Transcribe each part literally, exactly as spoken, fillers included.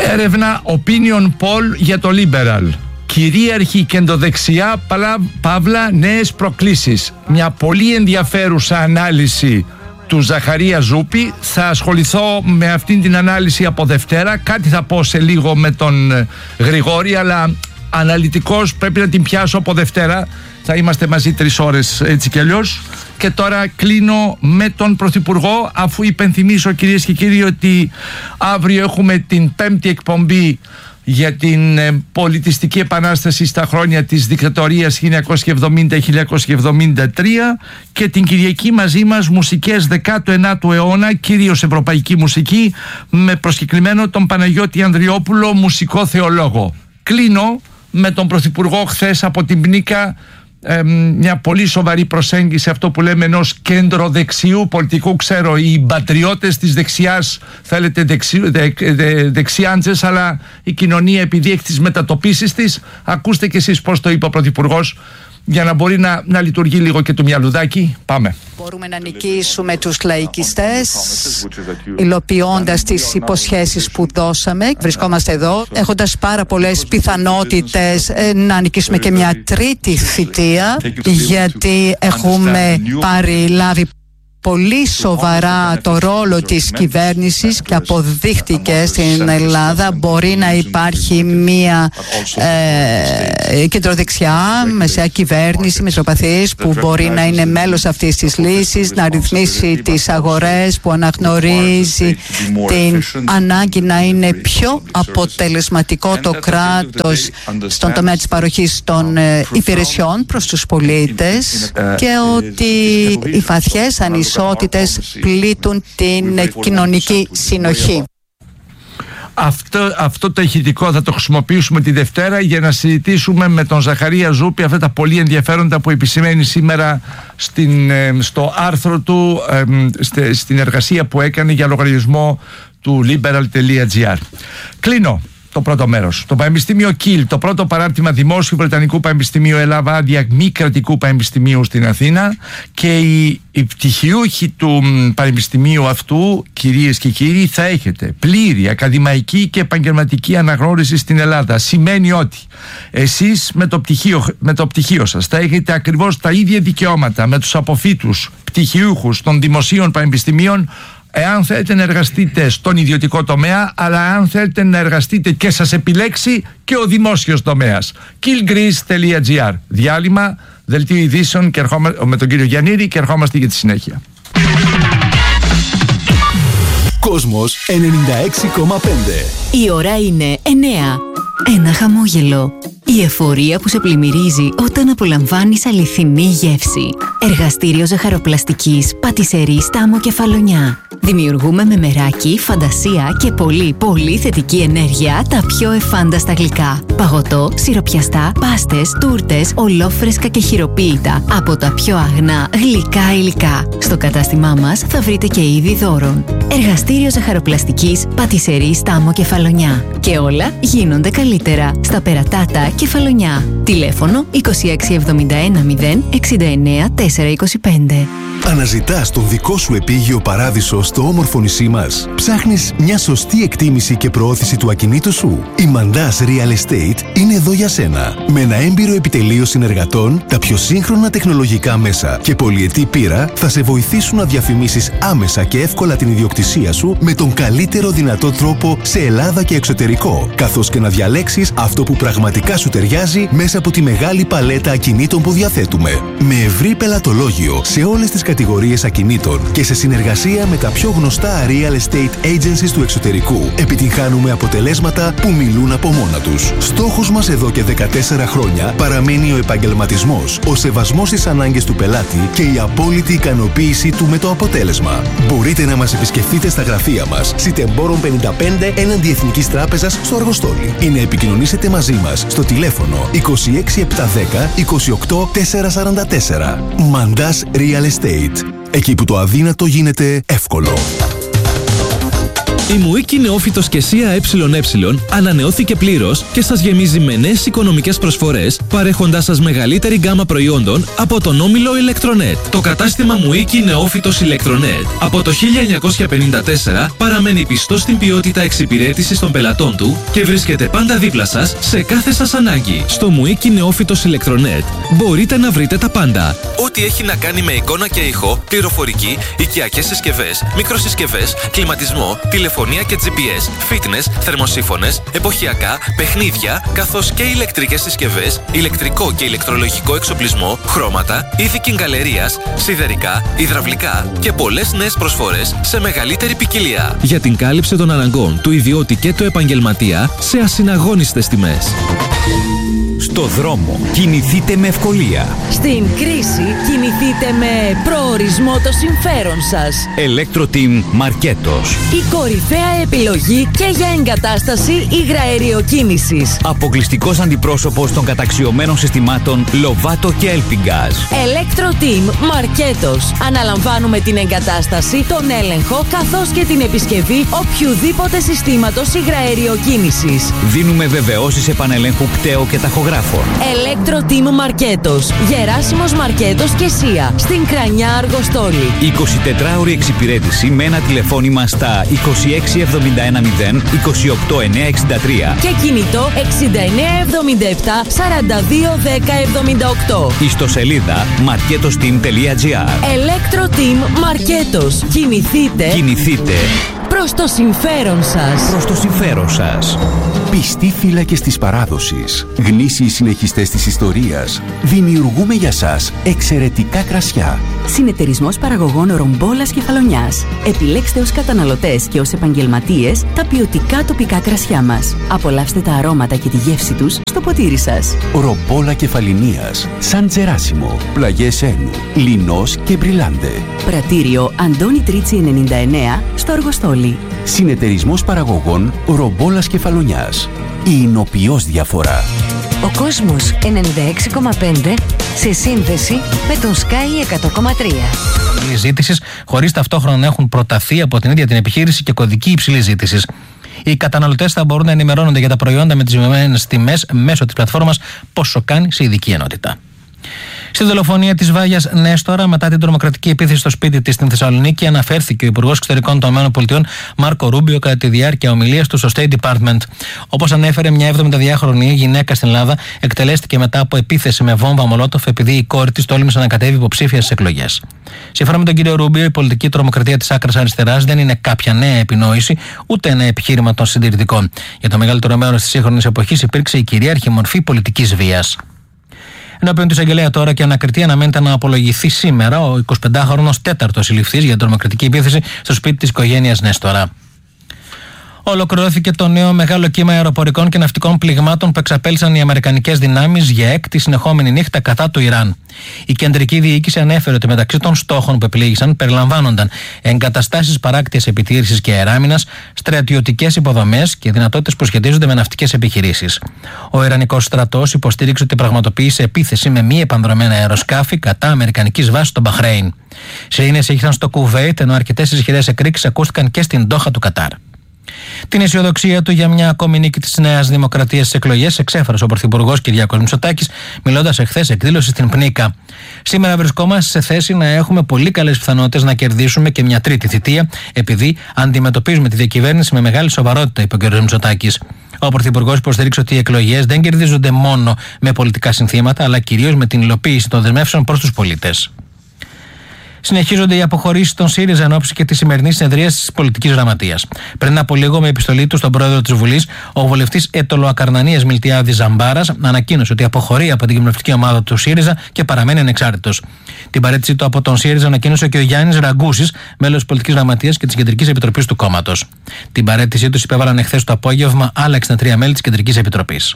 Έρευνα Opinion Poll για το Liberal. Κυρίαρχη κεντροδεξιά, παύλα, νέες προκλήσεις. Μια πολύ ενδιαφέρουσα ανάλυση του Ζαχαρία Ζούπη. Θα ασχοληθώ με αυτήν την ανάλυση από Δευτέρα. Κάτι θα πω σε λίγο με τον Γρηγόρη, αλλά αναλυτικώς πρέπει να την πιάσω από Δευτέρα. Θα είμαστε μαζί τρεις ώρες έτσι κι αλλιώς. Και τώρα κλείνω με τον Πρωθυπουργό, αφού υπενθυμίσω, κυρίες και κύριοι, ότι αύριο έχουμε την πέμπτη εκπομπή για την ε, πολιτιστική επανάσταση στα χρόνια της δικτατορίας χίλια εννιακόσια εβδομήντα με χίλια εννιακόσια εβδομήντα τρία και την Κυριακή μαζί μας μουσικές δέκατου ενάτου αιώνα, κυρίως ευρωπαϊκή μουσική, με προσκεκλημένο τον Παναγιώτη Ανδριόπουλο, μουσικό θεολόγο. Κλείνω με τον Πρωθυπουργό χθες από την Πνίκα, Ε, μια πολύ σοβαρή προσέγγιση, αυτό που λέμε, ενός κέντρο-δεξιού πολιτικού. Ξέρω, οι πατριώτες της δεξιάς θέλετε δεξι, δε, δε, δεξιάντζες, αλλά η κοινωνία, επειδή έχει τις μετατοπίσεις της, ακούστε κι εσείς πώς το είπε ο Πρωθυπουργός, για να μπορεί να, να λειτουργεί λίγο και το μυαλουδάκι. Πάμε. Μπορούμε να νικήσουμε τους λαϊκιστές υλοποιώντας τις υποσχέσεις που δώσαμε. Βρισκόμαστε εδώ έχοντας πάρα πολλές πιθανότητες να νικήσουμε και μια τρίτη θητεία, γιατί έχουμε πάρει λάβει πολύ σοβαρά το ρόλο της κυβέρνησης και αποδείχτηκε στην Ελλάδα. Μπορεί να υπάρχει μία ε, κεντροδεξιά μεσαία κυβέρνηση μεσοπαθής που μπορεί να είναι μέλος αυτής της λύσης, να ρυθμίσει τις αγορές, που αναγνωρίζει την ανάγκη να είναι πιο αποτελεσματικό το κράτος στον τομέα της παροχής των ε, υπηρεσιών προς τους πολίτες, και ότι οι βαθιές ανισότητες ισότητες πλήττουν την κοινωνική συνοχή. Αυτό, αυτό το ηχητικό θα το χρησιμοποιήσουμε τη Δευτέρα για να συζητήσουμε με τον Ζαχαρία Ζούπη αυτά τα πολύ ενδιαφέροντα που επισημαίνει σήμερα στην, στο άρθρο του, στην εργασία που έκανε για λογαριασμό του liberal.gr. Κλείνω το πρώτο μέρος. Το Πανεπιστήμιο Κιλ, το πρώτο παράρτημα δημόσιου Βρετανικού Πανεπιστημίου, έλαβε άδεια μη κρατικού πανεπιστημίου στην Αθήνα, και οι, οι πτυχιούχοι του πανεπιστημίου αυτού, κυρίες και κύριοι, θα έχετε πλήρη ακαδημαϊκή και επαγγελματική αναγνώριση στην Ελλάδα. Σημαίνει ότι εσείς με το πτυχίο, με το πτυχίο σας θα έχετε ακριβώς τα ίδια δικαιώματα με τους αποφύτους πτυχιούχους των δημοσίων πανεπιστημίων, εάν θέλετε να εργαστείτε στον ιδιωτικό τομέα, αλλά αν θέλετε να εργαστείτε και σας επιλέξει και ο δημόσιος τομέας. killgreece.gr. Διάλειμμα, δελτίο ειδήσεων και ερχόμα, με τον κύριο Γιαννήρη, και ερχόμαστε για τη συνέχεια. Κόσμος ενενήντα έξι κόμμα πέντε. Η ώρα είναι εννέα. Ένα χαμόγελο. Η εφορία που σε πλημμυρίζει όταν απολαμβάνεις αληθινή γεύση. Εργαστήριο ζαχαροπλαστικής Πατισερή Στάμο Κεφαλονιά. Δημιουργούμε με μεράκι, φαντασία και πολύ πολύ θετική ενέργεια τα πιο εφάνταστα γλυκά. Παγωτό, σιροπιαστά, πάστες, τούρτες, ολόφρεσκα και χειροποίητα από τα πιο αγνά γλυκά υλικά. Στο κατάστημά μας θα βρείτε και είδη δώρων. Εργαστήριο ζαχαροπλαστικής Πατισερή Στάμο Κεφαλονιά. Και όλα γίνονται καλύτερα στα Περατάτα Κεφαλονιά. Τηλέφωνο είκοσι έξι εβδομήντα ένα μηδέν εξήντα εννέα τετρακόσια είκοσι πέντε. Αναζητάς τον δικό σου επίγειο παράδεισο στο όμορφο νησί μας? Ψάχνεις μια σωστή εκτίμηση και προώθηση του ακινήτου σου? Η Mandas Real Estate είναι εδώ για σένα. Με ένα έμπειρο επιτελείο συνεργατών, τα πιο σύγχρονα τεχνολογικά μέσα και πολυετή πείρα θα σε βοηθήσουν να διαφημίσεις άμεσα και εύκολα την ιδιοκτησία σου με τον καλύτερο δυνατό τρόπο σε Ελλάδα και εξωτερικό, καθώς και να διαλέξεις αυτό που πραγματικά σου ταιριάζει μέσα από τη μεγάλη παλέτα ακινήτων που διαθέτουμε. Με ευρύ πελατολόγιο σε όλες τις κατηγορίες ακινήτων και σε συνεργασία με τα πιο γνωστά real estate agencies του εξωτερικού, επιτυγχάνουμε αποτελέσματα που μιλούν από μόνα τους. Στόχος μας εδώ και δεκατέσσερα χρόνια παραμένει ο επαγγελματισμός, ο σεβασμός στις ανάγκες του πελάτη και η απόλυτη ικανοποίησή του με το αποτέλεσμα. Μπορείτε να μας επισκεφτείτε στα γραφεία μας, Σιτεμπόρων πενήντα πέντε έναντι Εθνικής Τράπεζας στο Αργοστόλι, ή να επικοινωνήσετε μαζί μας στο τηλέφωνο είκοσι έξι επτακόσια δέκα είκοσι οκτώ τετρακόσια σαράντα τέσσερα. Mandas Real Estate. Εκεί που το αδύνατο γίνεται εύκολο. Η Μουίκη Νεόφυτος και ΣΥΑ ΕΕ ανανεώθηκε πλήρως και σας γεμίζει με νέες οικονομικές προσφορές, παρέχοντάς σας μεγαλύτερη γκάμα προϊόντων από τον όμιλο Electronet. Το κατάστημα Μουίκη Νεόφυτος Electronet από το χίλια εννιακόσια πενήντα τέσσερα παραμένει πιστό στην ποιότητα εξυπηρέτησης των πελατών του και βρίσκεται πάντα δίπλα σας σε κάθε σας ανάγκη. Στο Μουίκη Νεόφυτος Electronet μπορείτε να βρείτε τα πάντα. Ό,τι έχει να κάνει με εικόνα και ήχο, πληροφορική, οικιακές συσκευές, μικροσυσκευές, κλιματισμό, τηλεφωνία και τζι πι ες, fitness, θερμοσύφωνες, εποχιακά, παιχνίδια, καθώς και ηλεκτρικές συσκευές, ηλεκτρικό και ηλεκτρολογικό εξοπλισμό, χρώματα, είδη κιγκαλερίας, σιδερικά, υδραυλικά και πολλές νέες προσφορές σε μεγαλύτερη ποικιλία. Για την κάλυψη των αναγκών του ιδιώτη και του επαγγελματία σε ασυναγώνιστες τιμές. Στο δρόμο κινηθείτε με ευκολία. Στην κρίση κινηθείτε με προορισμό το συμφέρον σας. Electro-Team Μαρκέτος. Η κορυφαία επιλογή και για εγκατάσταση υγραεριοκίνησης. Αποκλειστικός αντιπρόσωπος των καταξιωμένων συστημάτων Lovato και Elpingaz. Electro-Team Μαρκέτος. Αναλαμβάνουμε την εγκατάσταση, τον έλεγχο καθώς και την επισκευή οποιουδήποτε συστήματος υγραεριοκίνησης. Δίνουμε βεβαιώσεις επανελέγχου κταίου και ταχογράφων. Electro-Team Μαρκέτος. Γεράσιμος Μαρκέτος και ΣΥΑ. Στην Κρανιά Αργοστόλη. εικοσιτετράωρη εξυπηρέτηση με ένα τηλεφώνημα στα είκοσι έξι εβδομήντα ένα μηδέν είκοσι οκτώ εννιακόσια εξήντα τρία και κινητό εξήντα εννέα εβδομήντα επτά σαράντα δύο δέκα εβδομήντα οκτώ. Ιστοσελίδα marketosteam τελεία gr. Electro-Team Μαρκέτος. Κινηθείτε. Κινηθείτε. Προς το συμφέρον σας. Προς το συμφέρον σας. Πιστοί φύλακες της παράδοσης, γνήσιοι συνεχιστές της ιστορίας, δημιουργούμε για σας εξαιρετικά κρασιά. Συνεταιρισμός παραγωγών Ρομπόλας Κεφαλονιάς. Επιλέξτε ως καταναλωτές και ως επαγγελματίες τα ποιοτικά τοπικά κρασιά μας. Απολαύστε τα αρώματα και τη γεύση τους στο ποτήρι σας. Ρομπόλα Κεφαλινίας, Σαν Τζεράσιμο, Πλαγιές Ένου, Λινός και Μπριλάντε. Πρατήριο Αντώνη Τρίτσι ενενήντα εννέα στο Αργοστόλι. Συνεταιρισμός παραγωγών Ρομπόλας Κεφαλονιάς. Η εινοποιώς διαφορά. Ο κόσμος ενενήντα έξι κόμμα πέντε σε σύνδεση με τον Sky εκατό κόμμα τρία. Ζήτησης, χωρίς ταυτόχρονα να έχουν προταθεί από την ίδια την επιχείρηση και κωδική υψηλής ζήτησης. Οι καταναλωτές θα μπορούν να ενημερώνονται για τα προϊόντα με τις ζητημένες τιμές μέσω της πλατφόρμας Πόσο κάνει σε ειδική ενότητα. Στη δολοφονία της Βάγιας Νέστορα, μετά την τρομοκρατική επίθεση στο σπίτι της στην Θεσσαλονίκη, αναφέρθηκε ο Υπουργός Εξωτερικών των ΗΠΑ Μάρκο Ρούμπιο κατά τη διάρκεια ομιλίας του στο State Department. Όπως ανέφερε, μια εβδομηνταδυάχρονη γυναίκα στην Ελλάδα εκτελέστηκε μετά από επίθεση με βόμβα Μολότοφ επειδή η κόρη της τόλμησε να κατέβει υποψήφια στις εκλογές. Σύμφωνα με τον κύριο Ρούμπιο, η πολιτική τρομοκρατία της άκρας αριστεράς δεν είναι κάποια νέα επινόηση, ούτε ένα επιχείρημα των συντηρητικών. Για το μεγαλύτερο μέρος της σύγχρονης εποχής υπήρξε η κυρίαρχη μορφή πολιτικής βίας. Ενώπιον του εισαγγελέα τώρα και ανακριτή αναμένεται να απολογηθεί σήμερα ο εικοσιπεντάχρονος τέταρτος συλληφθής για τρομοκρατική επίθεση στο σπίτι της οικογένειας Νέστορα. Ολοκληρώθηκε το νέο μεγάλο κύμα αεροπορικών και ναυτικών πληγμάτων που εξαπέλυσαν οι αμερικανικές δυνάμεις για έκτη συνεχόμενη νύχτα κατά του Ιράν. Η κεντρική διοίκηση ανέφερε ότι μεταξύ των στόχων που επιλήγησαν περιλαμβάνονταν εγκαταστάσεις παράκτειας επιτήρησης και αεράμινας, στρατιωτικές υποδομές και δυνατότητες που σχετίζονται με ναυτικές επιχειρήσεις. Ο Ιρανικός στρατός υποστήριξε ότι πραγματοποίησε επίθεση με μη επανδρομένα αεροσκάφη κατά αμερικανικής βάσης στο Μπαχρέιν. Σιρήνες είχαν στο Κουβέιτ, ενώ αρκετές ισχυρές εκρήξεις ακούστηκαν και στην Ντόχα του Κατάρ. Την αισιοδοξία του για μια ακόμη νίκη της Νέας Δημοκρατίας στις εκλογές εξέφρασε ο Πρωθυπουργός Κυριάκος Μητσοτάκης, μιλώντας εχθές εκδήλωση στην Πνίκα. Σήμερα βρισκόμαστε σε θέση να έχουμε πολύ καλές πιθανότητες να κερδίσουμε και μια τρίτη θητεία, επειδή αντιμετωπίζουμε τη διακυβέρνηση με μεγάλη σοβαρότητα, είπε ο κ. Μητσοτάκης. Ο Πρωθυπουργός υποστήριξε ότι οι εκλογές δεν κερδίζονται μόνο με πολιτικά συνθήματα, αλλά κυρίως με την υλοποίηση των δεσμεύσεων προς τους πολίτες. Συνεχίζονται οι αποχωρήσεις των ΣΥΡΙΖΑ εν ώψη και τη σημερινή συνεδρία της πολιτικής γραμματείας. Πριν από λίγο, με επιστολή του στον πρόεδρο της Βουλής, ο βουλευτής Ετωλοακαρνανίας Μιλτιάδης Ζαμπάρας ανακοίνωσε ότι αποχωρεί από την κοινοβουλευτική ομάδα του ΣΥΡΙΖΑ και παραμένει ανεξάρτητος. Την παρέτησή του από τον ΣΥΡΙΖΑ ανακοίνωσε και ο Γιάννης Ραγκούσης, μέλος της πολιτικής γραμματείας και της Κεντρικής Επιτροπής του κόμματος. Την παρέτησή του υπέβαλαν εχθές το απόγευμα άλλα εξήντα τρία μέλη της Κεντρικής Επιτροπής.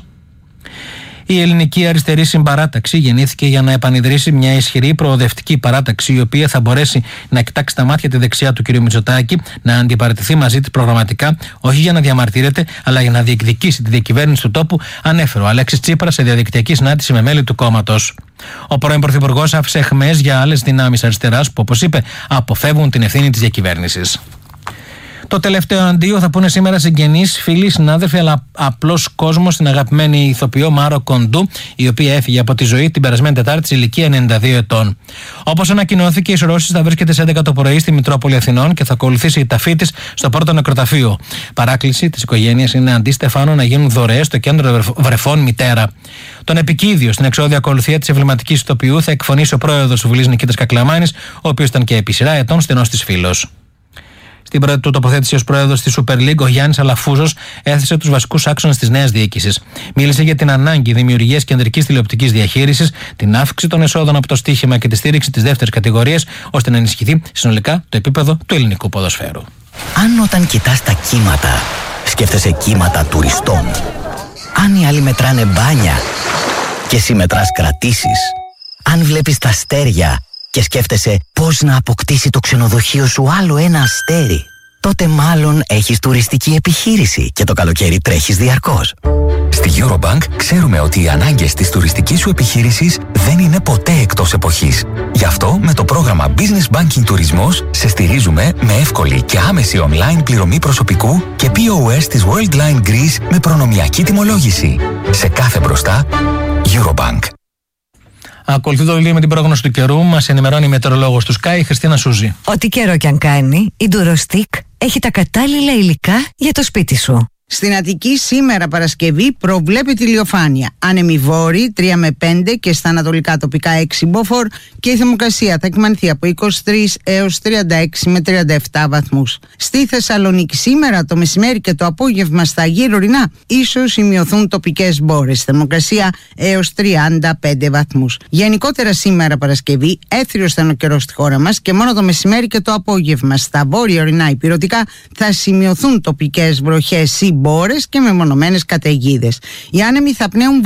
Η ελληνική αριστερή συμπαράταξη γεννήθηκε για να επανειδρύσει μια ισχυρή προοδευτική παράταξη, η οποία θα μπορέσει να κοιτάξει τα μάτια τη δεξιά του κ. Μητσοτάκη, να αντιπαρατηθεί μαζί της προγραμματικά, όχι για να διαμαρτύρεται, αλλά για να διεκδικήσει τη διακυβέρνηση του τόπου, ανέφερε ο Αλέξης Τσίπρας σε διαδικτυακή συνάντηση με μέλη του κόμματος. Ο πρώην Πρωθυπουργός άφησε αιχμές για άλλες δυνάμεις αριστεράς που, όπως είπε, αποφεύγουν την ευθύνη της διακυβέρνησης. Το τελευταίο αντίο θα πούνε σήμερα συγγενείς, φίλοι, συνάδελφοι, αλλά απλός κόσμος στην αγαπημένη ηθοποιό Μάρο Κοντού, η οποία έφυγε από τη ζωή την περασμένη Τετάρτη σε ηλικία ενενήντα δύο ετών. Όπως ανακοινώθηκε, η Σωρώσης θα βρίσκεται σε έντεκα το πρωί στη Μητρόπολη Αθηνών και θα ακολουθήσει η ταφή της στο πρώτο νεκροταφείο. Παράκληση της οικογένειας είναι αντί Στεφάνου να γίνουν δωρεές στο κέντρο βρεφών Μητέρα. Τον επικίδιο στην εξώδια ακολουθία της εμβληματικής ηθοποιού θα εκφωνήσει ο πρόεδρος του Βουλής Νικήτας Κακλαμάνης, ο οποίος ήταν και επί σειρά ετών στενός της φίλος. Στην πρώτη του τοποθέτηση ως πρόεδρος της Super League, ο Γιάννης Αλαφούζος έθεσε τους βασικούς άξονες της νέας διοίκησης. Μίλησε για την ανάγκη δημιουργίας κεντρικής τηλεοπτικής διαχείρισης, την αύξηση των εσόδων από το στοίχημα και τη στήριξη της δεύτερης κατηγορίας, ώστε να ενισχυθεί συνολικά το επίπεδο του ελληνικού ποδοσφαίρου. Αν όταν κοιτάς τα κύματα, σκέφτεσαι κύματα τουριστών. Αν οι άλλοι μετράνε μπάνια και εσύ μετράς κρατήσεις. Αν βλέπεις τα αστέρια και σκέφτεσαι πώς να αποκτήσει το ξενοδοχείο σου άλλο ένα αστέρι, τότε μάλλον έχεις τουριστική επιχείρηση και το καλοκαίρι τρέχεις διαρκώς. Στη Eurobank ξέρουμε ότι οι ανάγκες της τουριστικής σου επιχείρησης δεν είναι ποτέ εκτός εποχής. Γι' αυτό με το πρόγραμμα Business Banking Τουρισμός σε στηρίζουμε με εύκολη και άμεση online πληρωμή προσωπικού και πι ο ες της Worldline Greece με προνομιακή τιμολόγηση. Σε κάθε μπροστά, Eurobank. Ακολουθεί το βιβλίο με την πρόγνωση του καιρού. Μας ενημερώνει η μετεωρολόγος του Sky, η Χριστίνα Σούζη. Ό,τι καιρό κι αν κάνει, η Durostick έχει τα κατάλληλα υλικά για το σπίτι σου. Στην Αττική σήμερα Παρασκευή προβλέπεται ηλιοφάνεια. Άνεμη βόρειοι τρία με πέντε και στα ανατολικά τοπικά έξι μποφόρ και η θερμοκρασία θα εκμανθεί από είκοσι τρεις έως τριάντα έξι με τριάντα επτά βαθμούς. Στη Θεσσαλονίκη σήμερα το μεσημέρι και το απόγευμα στα γύρω ορεινά ίσως σημειωθούν τοπικές μπόρες. Θερμοκρασία έως τριάντα πέντε βαθμούς. Γενικότερα σήμερα Παρασκευή έθριος θα είναι ο καιρός στη χώρα μας και μόνο το μεσημέρι και το απόγευμα στα βόρεια ορεινά υπηρετικά θα σημειωθούν τοπικές βροχές ή μπόρες και μεμονωμένες καταιγίδες. Οι άνεμοι θα πνέουν